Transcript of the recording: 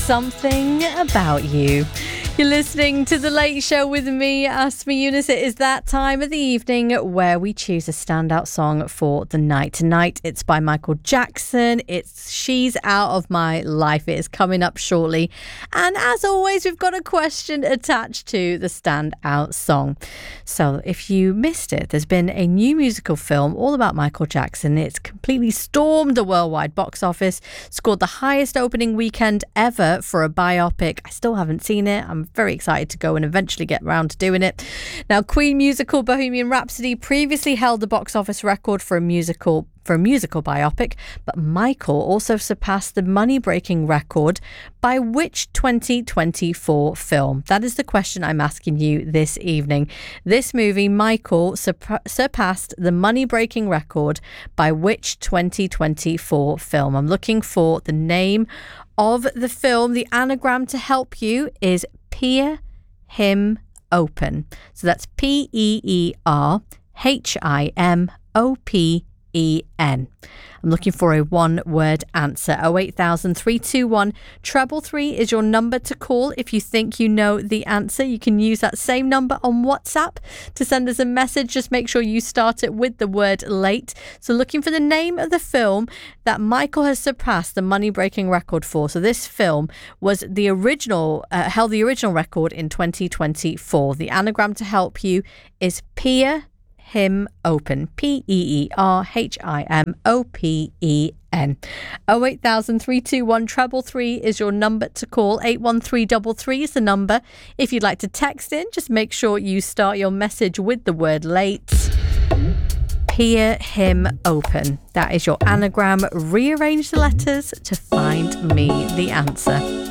Something About You. You're listening to The Late Show with me, Asma Yunus. It is that time of the evening where we choose a standout song for the night. Tonight, it's by Michael Jackson. It's She's Out of My Life. It is coming up shortly. And as always, we've got a question attached to the standout song. So if you missed it, there's been a new musical film all about Michael Jackson. It's completely stormed the worldwide box office, scored the highest opening weekend ever for a biopic. I still haven't seen it. I'm very excited to go and eventually get around to doing it. Now, Queen musical Bohemian Rhapsody previously held the box office record for a musical biopic, but Michael also surpassed the money-breaking record by which 2024 film? That is the question I'm asking you this evening. This movie, Michael, surpassed the money-breaking record by which 2024 film? I'm looking for the name of the film. The anagram to help you is Peer Him Open. So that's PEERHIMOPEN. I'm looking for a one-word answer. 08000 321 333 is your number to call. If you think you know the answer, you can use that same number on WhatsApp to send us a message. Just make sure you start it with the word late. So looking for the name of the film that Michael has surpassed the money-breaking record for. So this film was the original, held the original record in 2024. The anagram to help you is Peer Him Open. PEERHIMOPEN. 08000 321 333 is your number to call. 81333 is the number. If you'd like to text in, just make sure you start your message with the word late. Peer Him Open. That is your anagram. Rearrange the letters to find me the answer.